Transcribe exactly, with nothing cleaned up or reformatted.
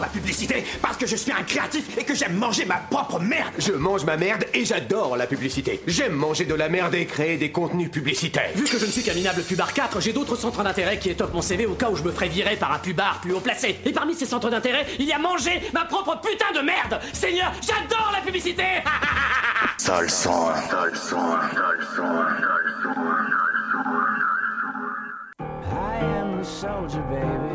La publicité parce que je suis un créatif et que j'aime manger ma propre merde. Je mange ma merde et j'adore la publicité. J'aime manger de la merde et créer des contenus publicitaires. Vu que je ne suis qu'un minable pubard quatre, j'ai d'autres centres d'intérêt qui étoffent mon C V au cas où je me ferais virer par un pubard plus haut placé. Et parmi ces centres d'intérêt, il y a manger ma propre putain de merde. Seigneur, j'adore la publicité. Sale son, sale son, sale son, sale son. I am a soldier, baby.